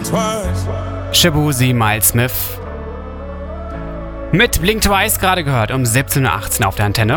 Shaboozey, Miles Smith. Mit Blink Twice gerade gehört, um 17.18 Uhr auf der Antenne.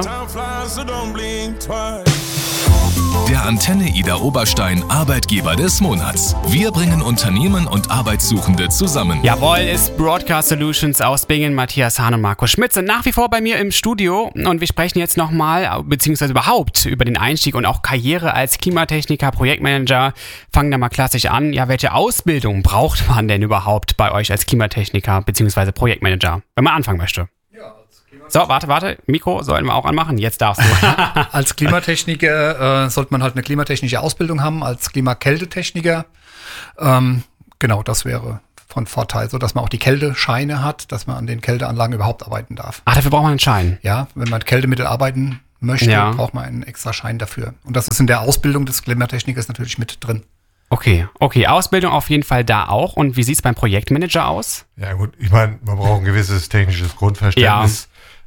Der Antenne Ida Oberstein Arbeitgeber des Monats. Wir bringen Unternehmen und Arbeitssuchende zusammen. Jawohl, ist Broadcast Solutions aus Bingen. Matthias Hahn und Marco Schmitz sind nach wie vor bei mir im Studio. Und wir sprechen jetzt nochmal, beziehungsweise überhaupt, über den Einstieg und auch Karriere als Klimatechniker, Projektmanager. Fangen da mal klassisch an. Ja, welche Ausbildung braucht man denn überhaupt bei euch als Klimatechniker, beziehungsweise Projektmanager, wenn man anfangen möchte? So, warte, Mikro sollen wir auch anmachen, jetzt darfst du. Als Klimatechniker sollte man halt eine klimatechnische Ausbildung haben, als Klimakältetechniker. Genau, das wäre von Vorteil, so dass man auch die Kältescheine hat, dass man an den Kälteanlagen überhaupt arbeiten darf. Ach, dafür braucht man einen Schein? Ja, wenn man mit Kältemittel arbeiten möchte, braucht man einen extra Schein dafür. Und das ist in der Ausbildung des Klimatechnikers natürlich mit drin. Okay, Ausbildung auf jeden Fall da auch. Und wie sieht es beim Projektmanager aus? Ja gut, ich meine, man braucht ein gewisses technisches Grundverständnis.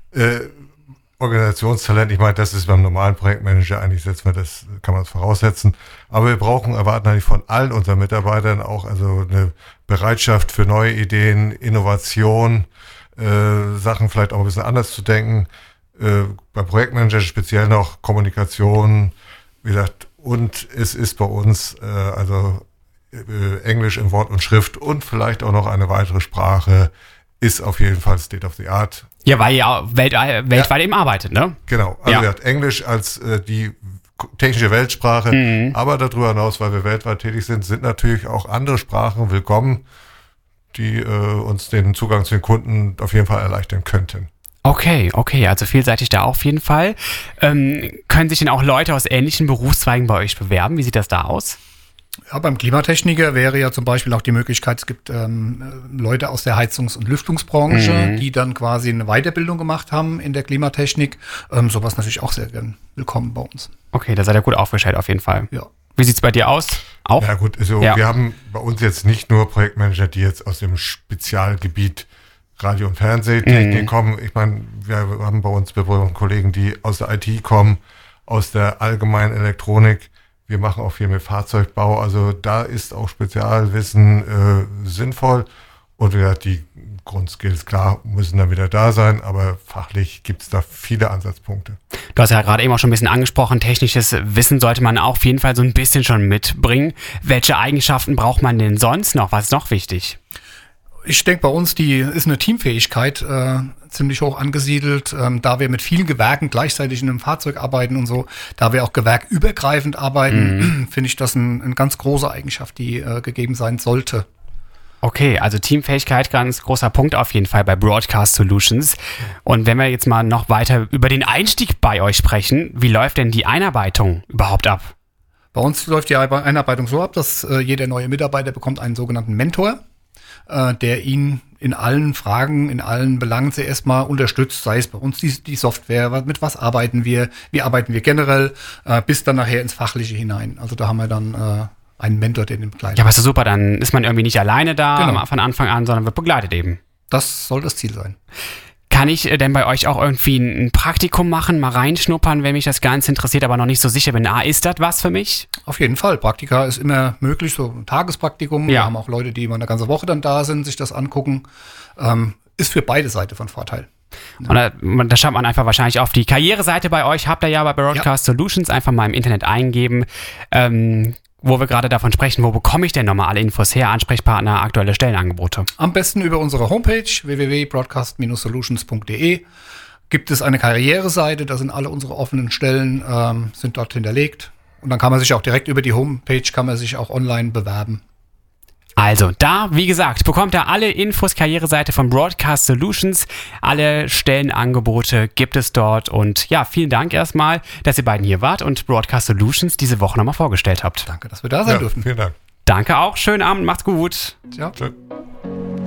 Organisationstalent, ich meine, das ist beim normalen Projektmanager eigentlich, kann man es voraussetzen. Aber wir erwarten eigentlich von allen unseren Mitarbeitern auch also eine Bereitschaft für neue Ideen, Innovation, Sachen vielleicht auch ein bisschen anders zu denken. Beim Projektmanager speziell noch Kommunikation, wie gesagt, und es ist bei uns Englisch in Wort und Schrift und vielleicht auch noch eine weitere Sprache ist auf jeden Fall State of the Art. Ja, weil ihr weltweit eben arbeitet, ne? Genau, also wir hat Englisch als die technische Weltsprache, aber darüber hinaus, weil wir weltweit tätig sind natürlich auch andere Sprachen willkommen, die uns den Zugang zu den Kunden auf jeden Fall erleichtern könnten. Okay, also vielseitig da auf jeden Fall. Können sich denn auch Leute aus ähnlichen Berufszweigen bei euch bewerben? Wie sieht das da aus? Ja, beim Klimatechniker wäre ja zum Beispiel auch die Möglichkeit, es gibt Leute aus der Heizungs- und Lüftungsbranche, die dann quasi eine Weiterbildung gemacht haben in der Klimatechnik. Sowas natürlich auch sehr gern willkommen bei uns. Okay, da seid ihr gut aufgestellt auf jeden Fall. Ja. Wie sieht's bei dir aus? Auch? Ja gut, also wir haben bei uns jetzt nicht nur Projektmanager, die jetzt aus dem Spezialgebiet Radio- und Fernsehtechnik kommen. Ich meine, wir haben bei uns Kollegen, die aus der IT kommen, aus der allgemeinen Elektronik. Wir machen auch viel mit Fahrzeugbau, also da ist auch Spezialwissen sinnvoll. Und die Grundskills, klar, müssen dann wieder da sein, aber fachlich gibt es da viele Ansatzpunkte. Du hast ja gerade eben auch schon ein bisschen angesprochen, technisches Wissen sollte man auch auf jeden Fall so ein bisschen schon mitbringen. Welche Eigenschaften braucht man denn sonst noch? Was ist noch wichtig? Ich denke, bei uns ist eine Teamfähigkeit ziemlich hoch angesiedelt, da wir mit vielen Gewerken gleichzeitig in einem Fahrzeug arbeiten und so, da wir auch gewerkübergreifend arbeiten, finde ich das eine ganz große Eigenschaft, die gegeben sein sollte. Okay, also Teamfähigkeit, ganz großer Punkt auf jeden Fall bei Broadcast Solutions. Und wenn wir jetzt mal noch weiter über den Einstieg bei euch sprechen, wie läuft denn die Einarbeitung überhaupt ab? Bei uns läuft die Einarbeitung so ab, dass jeder neue Mitarbeiter bekommt einen sogenannten Mentor, der ihn in allen Fragen, in allen Belangen zuerst mal unterstützt, sei es bei uns die Software, mit was arbeiten wir, wie arbeiten wir generell, bis dann nachher ins Fachliche hinein. Also da haben wir dann einen Mentor, der den begleitet. Ja, aber ist das super, dann ist man irgendwie nicht alleine da von Anfang an, sondern wird begleitet eben. Das soll das Ziel sein. Kann ich denn bei euch auch irgendwie ein Praktikum machen, mal reinschnuppern, wenn mich das Ganze interessiert, aber noch nicht so sicher bin? Ist das was für mich? Auf jeden Fall. Praktika ist immer möglich, so ein Tagespraktikum. Wir haben auch Leute, die immer eine ganze Woche dann da sind, sich das angucken. Ist für beide Seiten von Vorteil. Und da schaut man einfach wahrscheinlich auf die Karriereseite bei euch. Habt ihr ja bei Broadcast Solutions einfach mal im Internet eingeben. Wo wir gerade davon sprechen, wo bekomme ich denn nochmal alle Infos her, Ansprechpartner, aktuelle Stellenangebote? Am besten über unsere Homepage www.broadcast-solutions.de gibt es eine Karriereseite, da sind alle unsere offenen Stellen, sind dort hinterlegt. Und dann kann man sich auch direkt über die Homepage, auch online bewerben. Also da, wie gesagt, bekommt ihr alle Infos, Karriereseite von Broadcast Solutions. Alle Stellenangebote gibt es dort. Und ja, vielen Dank erstmal, dass ihr beiden hier wart und Broadcast Solutions diese Woche nochmal vorgestellt habt. Danke, dass wir da sein durften. Vielen Dank. Danke auch. Schönen Abend, macht's gut. Ciao. Tschö.